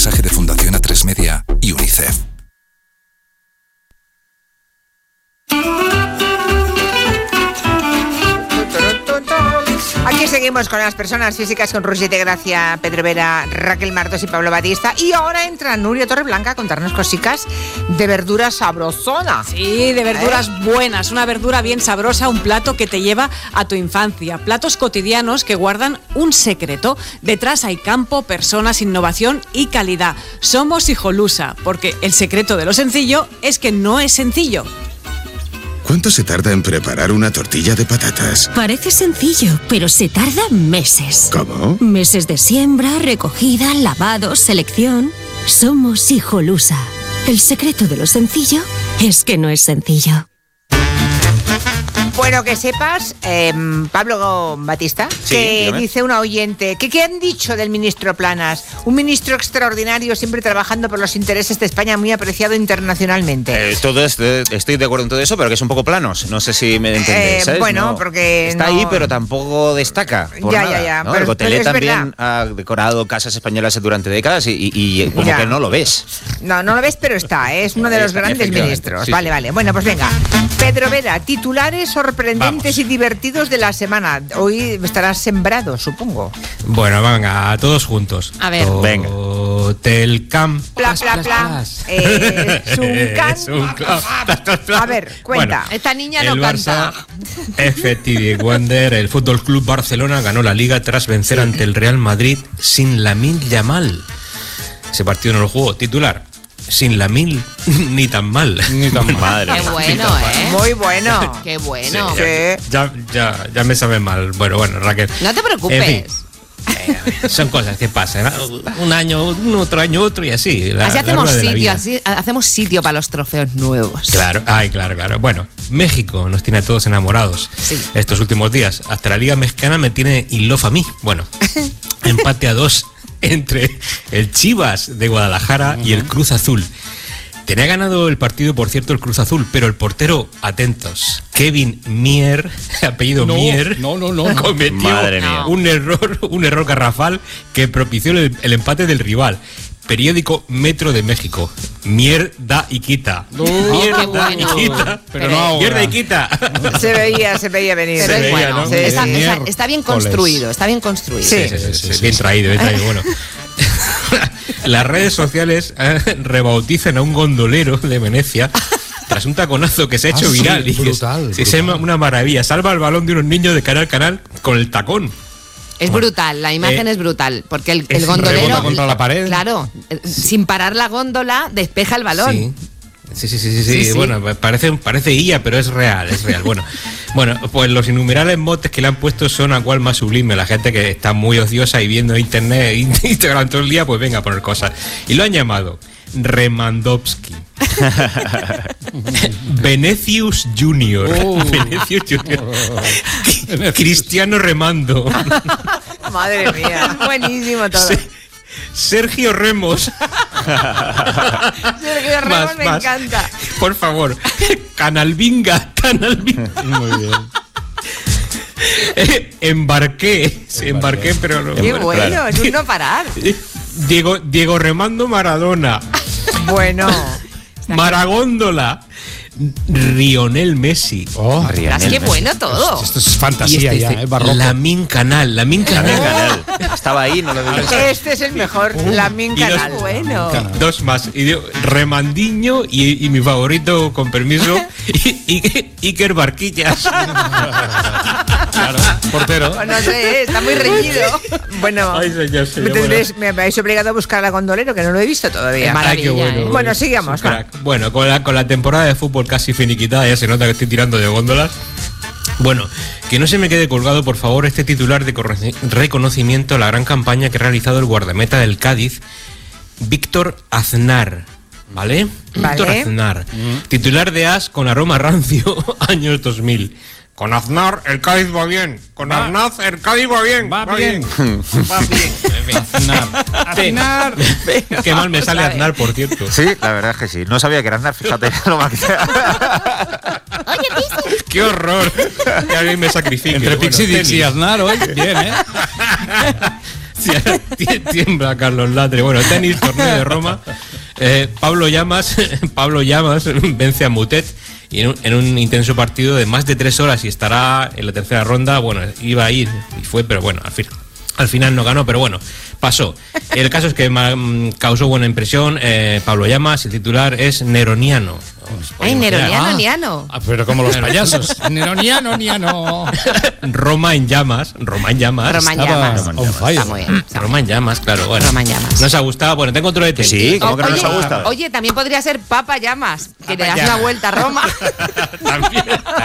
mensaje de Fundación A3 Media y UNICEF. Aquí seguimos con las personas físicas con Roger de Gracia, Pedro Vera, Raquel Martos y Pablo Batista. Y ahora entra Nuria Torreblanca a contarnos cositas de verdura sabrosona. Sí, de verduras buenas, una verdura bien sabrosa, un plato que te lleva a tu infancia. Platos cotidianos que guardan un secreto. Detrás hay campo, personas, innovación y calidad. Somos Hijolusa, porque el secreto de lo sencillo es que no es sencillo. ¿Cuánto se tarda en preparar una tortilla de patatas? Parece sencillo, pero se tarda meses. ¿Cómo? Meses de siembra, recogida, lavado, selección. Somos Hijolusa. El secreto de lo sencillo es que no es sencillo. Bueno, que sepas, Pablo Batista, Sí, que dígame. dice una oyente, que ¿qué han dicho del ministro Planas? Un ministro extraordinario, siempre trabajando por los intereses de España, muy apreciado internacionalmente. Estoy de acuerdo en todo eso, pero que es un poco planos. No sé si me entendéis, ¿sabes? Bueno, No, porque está no- ahí, pero tampoco destaca. Por Ya, nada, ya, ¿no? pero El Gotelé es también verdad. ha decorado casas españolas durante décadas y como Ya. que no lo ves. No lo ves, pero está, es uno de Ahí los está, grandes efectivamente. ministros. Sí, Vale, sí. vale. Bueno, pues venga. Pedro Vera, titulares sorprendentes Vamos. y divertidos de la semana. Hoy estarás sembrado, supongo. Bueno, venga, todos juntos. A ver. Venga. Hotel Camp. Pla, pla, pla. Es un can. Es un cla- A ver, cuenta. Bueno, Esta niña no el canta. Barça, FTV Wonder, el Fútbol Club Barcelona ganó la Liga tras vencer ante el Real Madrid sin Lamine Yamal. Ese partido no lo jugó. Titular: sin Lamine ni tan mal. Ni tan mal. Madre Qué mía. bueno, ¿eh? Muy bueno. Qué bueno. Sí. Ya me sabe mal. Bueno, Raquel. No te preocupes. En fin. Son cosas que pasan, ¿no? Un año, otro año, otro y así. Así hacemos rueda de la sitio, vida. así hacemos sitio para los trofeos nuevos. Claro, claro. Bueno, México nos tiene a todos enamorados Sí. estos últimos días. Hasta la Liga Mexicana me tiene in love a mí. Bueno, empate a 2 entre el Chivas de Guadalajara y el Cruz Azul. Tenía ganado el partido, por cierto, el Cruz Azul, pero el portero, atentos, Kevin Mier, apellido Mier, No. cometió Madre mía. un error garrafal que propició el empate del rival. Periódico Metro de México. Mierda y quita. Mierda qué bueno. y quita. Pero no ahora. Mierda y quita. Se veía venir. Pero Se es veía, bueno. ¿no? Está bien construido, está bien construido. Sí. Sí. Bien traído. Bueno. Las redes sociales rebautizan a un gondolero de Venecia tras un taconazo que se ha hecho sí, viral. brutal. Es una maravilla. Salva el balón de unos niños de canal a canal con el tacón. Es brutal, la imagen es brutal, porque el es gondolero... rebota contra la pared. Claro, sin parar la góndola, despeja el balón. Sí. Bueno, parece IA, pero es real. Bueno, pues los innumerables motes que le han puesto son a cual más sublime. La gente que está muy ociosa y viendo internet, Instagram todo el día, pues venga a poner cosas. Y lo han llamado Remandowski. Venecius Junior. Venecius Junior. Cristiano Remando. Madre mía. Buenísimo todo. Sergio Remos. Sergio Ramos me encanta. Por favor. Canalvinga. Muy bien. Embarqué, pero no. Qué bueno, claro. es un no parar. Diego Remando Maradona. Bueno. Maragóndola. Lionel Messi. Oh, Qué bueno todo. esto es fantasía Y ya, barroco. Lamin Canal. También Canal. Estaba ahí, no lo vi. Este es el mejor, Lamine y los- Canal. Bueno. Dos más. Y Remandiño y mi favorito, con permiso, Iker Barquillas. Claro, portero. Pues no sé, está muy reñido. Bueno, Ay, señor, me habéis obligado a buscar a Gondolero, que no lo he visto todavía. Maravilla, Bueno, sigamos. va. Crack. Bueno, con la temporada de fútbol casi finiquitada, ya se nota que estoy tirando de góndolas. Bueno, que no se me quede colgado, por favor, este titular de reconocimiento a la gran campaña que ha realizado el guardameta del Cádiz, Víctor Aznar. ¿Vale? Víctor Aznar. Titular de AS con aroma rancio, años 2000. Con Aznar el Cádiz va bien. Con Aznar el Cádiz va bien. Va bien. Va bien. Aznar. Qué mal me sale Aznar, por cierto. Sí, la verdad es que sí. No sabía que era Aznar, fíjate lo mal que sea. ¡Qué horror! Que alguien me sacrifique. Entre Bueno, Pixie Dix y tenis. Aznar hoy. Bien, ¿eh? Tiembla Carlos Latre. Bueno, tenis, torneo de Roma. Pablo Llamas vence a Mutet y en un intenso partido de más de 3 horas y estará en la tercera ronda. Bueno, iba a ir y fue, pero bueno, al final no ganó, pero bueno, pasó. El caso es que causó buena impresión. Pablo Llamas, el titular es Neroniano. Ay, Neroniano. Pero como los payasos. Neroniano. Roma en llamas. Roma en llamas. On fire. Está muy bien. Roma en llamas, claro. Bueno, Roma en llamas. ¿Nos ha gustado? Bueno, tengo otro de tenis. Sí, ¿cómo que no nos ha gustado? Oye, también podría ser Papa Llamas, que te das Llamas. una vuelta a Roma. También.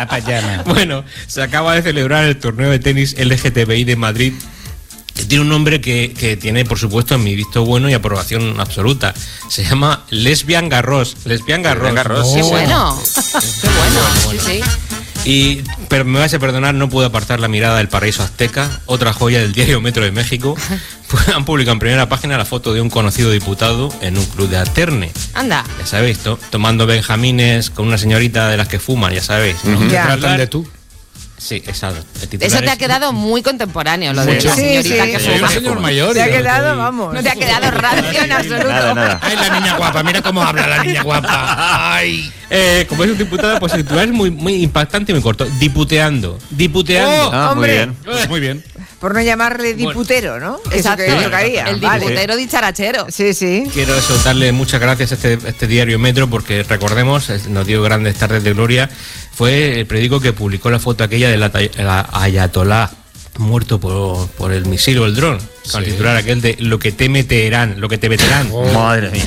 Bueno, se acaba de celebrar el torneo de tenis LGTBI de Madrid, que tiene un nombre que tiene, por supuesto, en mi visto bueno y aprobación absoluta. Se llama Lesbian Garros. Lesbian Garros. Qué bueno. Qué bueno. Sí. Pero me vais a perdonar, no puedo apartar la mirada del paraíso azteca, otra joya del diario Metro de México. Han publicado en primera página la foto de un conocido diputado en un club de alterne. Anda. Ya sabéis, tomando benjamines con una señorita de las que fuman, ya sabéis, ¿no? Ya. Tratan de tú. Sí, exacto. Eso te ha quedado muy contemporáneo, lo de la señorita que Soy un fuma. señor mayor. Te ha y- quedado, vamos. No te ha quedado rancio en absoluto. Nada. Ay, la niña guapa, mira cómo habla la niña guapa. Ay. Como es un diputado, pues el titular es muy impactante y muy corto. Diputeando. Ah, muy Hombre. bien. Pues muy bien. Por no llamarle diputero, ¿no? Exacto. Eso que tocaría. El Vale. diputero dicharachero. Sí, sí. Quiero eso, darle muchas gracias a este diario Metro, porque recordemos, nos dio grandes tardes de gloria. Fue el periódico que publicó la foto aquella del ayatolá muerto por el misil o el dron, con el titular aquel de lo que te meterán. Madre mía.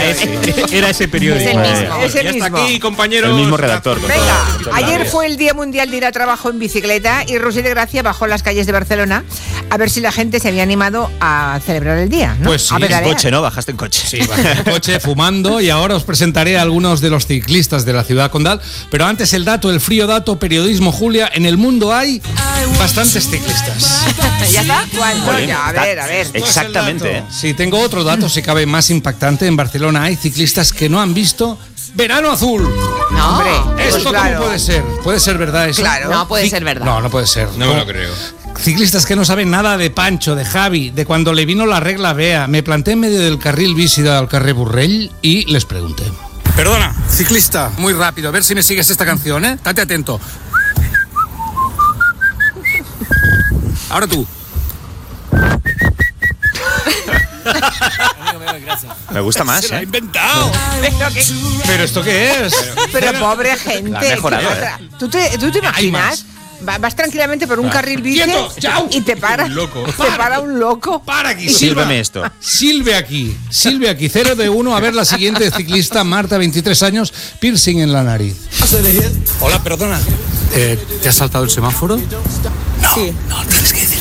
Era ese periódico. Es el mismo. Y Es el hasta mismo. aquí, compañeros. El mismo redactor. con Venga, todo. ayer fue el Día Mundial de ir a trabajo en bicicleta y Rosy de Gracia bajó las calles de Barcelona a ver si la gente se había animado a celebrar el día, ¿no? Pues sí, a en pedalear. Coche, ¿no? Bajaste en coche. Sí, bajé el coche fumando y ahora os presentaré a algunos de los ciclistas de la ciudad condal. Pero antes el frío dato, periodismo, Julia. En el mundo hay bastantes ciclistas. ¿Ya está? ¿Cuánto? Ya, a ver. Exactamente, ¿eh? Sí, tengo otro dato, si cabe más impactante. En Barcelona hay ciclistas que no han visto Verano Azul. No, hombre. ¿Esto pues claro. cómo puede ser? ¿Puede ser verdad eso? Claro. No puede ser verdad. No puede ser. No me lo creo. Ciclistas que no saben nada de Pancho, de Javi, de cuando le vino la regla Bea. Me planté en medio del carril bici del carrer Borrell y les pregunté. Perdona, ciclista, muy rápido, a ver si me sigues esta canción, ¿eh? Estate atento. Ahora tú. Me gusta más, Se lo ha ¿eh? inventado. ¿Pero esto qué es? Pero pobre gente. La ha mejorado, qué cosa. ¿Tú te imaginas? Vas tranquilamente por un carril bici ¡Quieto! ¡Chao! y te para. Un loco. Te para un loco. Para aquí, Sílveme esto. Silve aquí, 0 de 1. A ver la siguiente ciclista, Marta, 23 años, piercing en la nariz. Hola, perdona. ¿Te has saltado el semáforo? No, no, tienes que decir.